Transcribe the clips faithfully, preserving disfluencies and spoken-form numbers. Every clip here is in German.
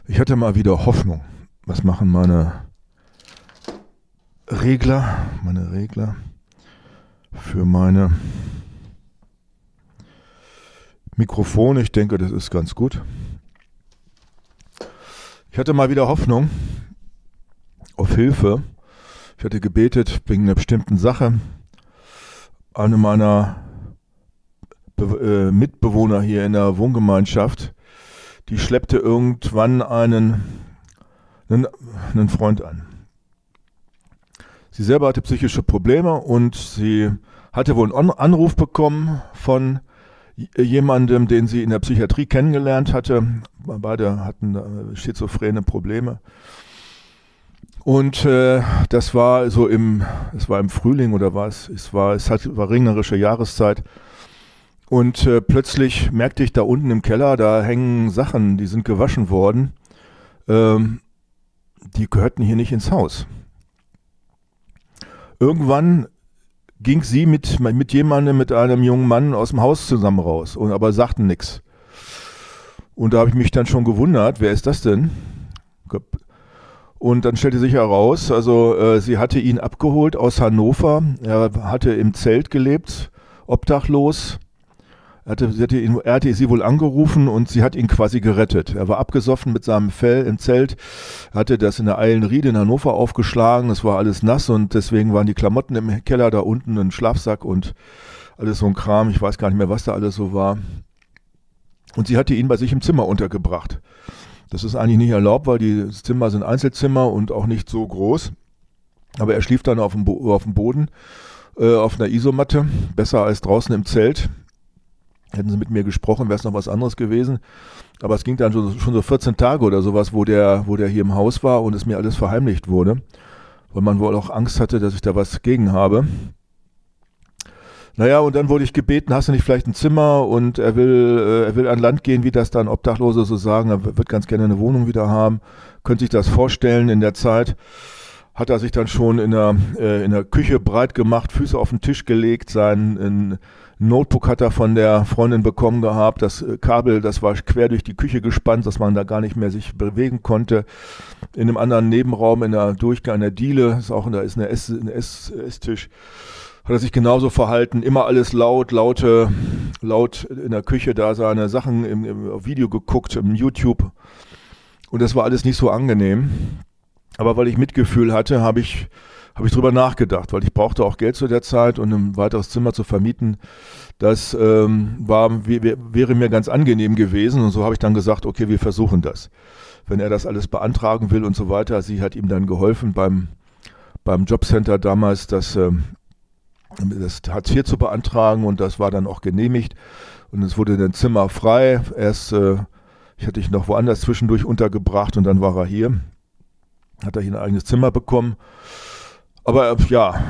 Ich hatte mal wieder Hoffnung. Was machen meine Regler, meine Regler für meine Mikrofone? Ich denke, das ist ganz gut. Ich hatte mal wieder Hoffnung auf Hilfe. Ich hatte gebetet wegen einer bestimmten Sache. Eine meiner Be- äh, Mitbewohner hier in der Wohngemeinschaft, die schleppte irgendwann einen, einen, einen Freund an. Sie selber hatte psychische Probleme und sie hatte wohl einen Anruf bekommen von jemandem, den sie in der Psychiatrie kennengelernt hatte. Beide hatten schizophrene Probleme. Und äh, das war so im, es war im Frühling oder was? Es war, es hat, war regnerische Jahreszeit. Und äh, plötzlich merkte ich da unten im Keller, da hängen Sachen, die sind gewaschen worden. Ähm, die gehörten hier nicht ins Haus. Irgendwann ging sie mit, mit jemandem, mit einem jungen Mann aus dem Haus zusammen raus, und, aber sagten nichts. Und da habe ich mich dann schon gewundert, wer ist das denn? Und dann stellte sich heraus, also äh, sie hatte ihn abgeholt aus Hannover. Er hatte im Zelt gelebt, obdachlos. Er hatte, sie hatte ihn, er hatte sie wohl angerufen und sie hat ihn quasi gerettet. Er war abgesoffen mit seinem Fell im Zelt, hatte das in der Eilenriede in Hannover aufgeschlagen. Es war alles nass und deswegen waren die Klamotten im Keller da unten, ein Schlafsack und alles so ein Kram. Ich weiß gar nicht mehr, was da alles so war. Und sie hatte ihn bei sich im Zimmer untergebracht. Das ist eigentlich nicht erlaubt, weil die Zimmer sind Einzelzimmer und auch nicht so groß. Aber er schlief dann auf dem, Bo- auf dem Boden, äh, auf einer Isomatte, besser als draußen im Zelt. Hätten sie mit mir gesprochen, wäre es noch was anderes gewesen. Aber es ging dann schon, schon so vierzehn Tage oder sowas, wo der, wo der hier im Haus war und es mir alles verheimlicht wurde. Weil man wohl auch Angst hatte, dass ich da was gegen habe. Naja, und dann wurde ich gebeten, hast du nicht vielleicht ein Zimmer? Und er will, äh, er will an Land gehen, wie das dann Obdachlose so sagen. Er wird ganz gerne eine Wohnung wieder haben. Könnte sich das vorstellen in der Zeit. Hat er sich dann schon in der, äh, in der Küche breit gemacht, Füße auf den Tisch gelegt, sein ein Notebook hat er von der Freundin bekommen gehabt, das Kabel, das war quer durch die Küche gespannt, dass man da gar nicht mehr sich bewegen konnte. In einem anderen Nebenraum, in der Durchgang, in der Diele, ist auch, da ist eine Ess, ein Ess, Esstisch, hat er sich genauso verhalten, immer alles laut, laute, laut in der Küche, da seine Sachen im, im Video geguckt, im YouTube. Und das war alles nicht so angenehm. Aber weil ich Mitgefühl hatte, habe ich, habe ich drüber nachgedacht, weil ich brauchte auch Geld zu der Zeit und ein weiteres Zimmer zu vermieten. Das ähm, war, w- wäre mir ganz angenehm gewesen und so habe ich dann gesagt, okay, wir versuchen das. Wenn er das alles beantragen will und so weiter. Sie hat ihm dann geholfen beim, beim Jobcenter damals, das, ähm, das Hartz vier zu beantragen und das war dann auch genehmigt und es wurde ein Zimmer frei. Erst, äh, ich hatte ihn noch woanders zwischendurch untergebracht und dann war er hier. Hat er hier ein eigenes Zimmer bekommen. Aber äh, ja,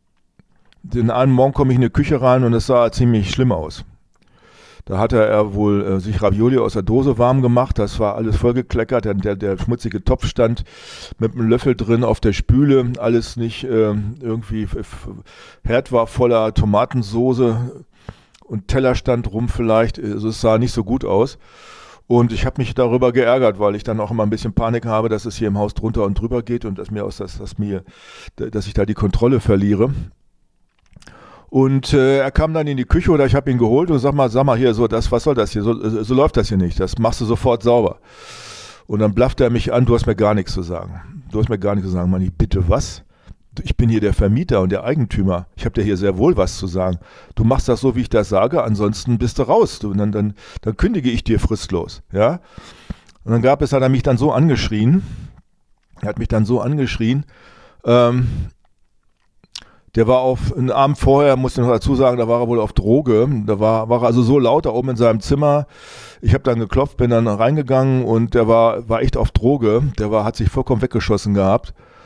den einen Morgen komme ich in die Küche rein und es sah ziemlich schlimm aus. Da hatte er wohl äh, sich Ravioli aus der Dose warm gemacht, das war alles vollgekleckert, der, der, der schmutzige Topf stand mit einem Löffel drin auf der Spüle, alles nicht äh, irgendwie, f- f- Herd war voller Tomatensoße und Teller stand rum vielleicht, also es sah nicht so gut aus. Und ich habe mich darüber geärgert, weil ich dann auch immer ein bisschen Panik habe, dass es hier im Haus drunter und drüber geht und dass mir aus das, dass mir, dass ich da die Kontrolle verliere. Und äh, er kam dann in die Küche oder ich habe ihn geholt und sag mal, sag mal hier, so das, was soll das hier? So, so läuft das hier nicht. Das machst du sofort sauber. Und dann blafft er mich an, du hast mir gar nichts zu sagen. Du hast mir gar nichts zu sagen. Mann, ich bitte was? Ich bin hier der Vermieter und der Eigentümer. Ich habe dir hier sehr wohl was zu sagen. Du machst das so, wie ich das sage, ansonsten bist du raus. Du, dann, dann, dann kündige ich dir fristlos. Ja? Und dann gab es, hat er mich dann so angeschrien. Er hat mich dann so angeschrien. Ähm, der war auf, einen Abend vorher, muss ich noch dazu sagen, da war er wohl auf Droge. Da war, war er also so laut da oben in seinem Zimmer. Ich habe dann geklopft, bin dann reingegangen und der war, war echt auf Droge. Der war, hat sich vollkommen weggeschossen gehabt.